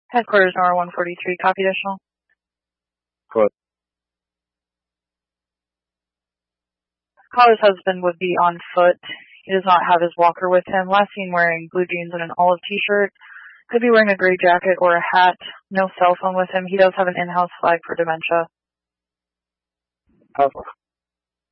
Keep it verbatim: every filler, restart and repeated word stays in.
Headquarters R one forty-three, copy additional. Good. Caller's husband would be on foot. He does not have his walker with him. Last seen wearing blue jeans and an olive t-shirt. Could be wearing a gray jacket or a hat. No cell phone with him. He does have an in-house flag for dementia. Alpha.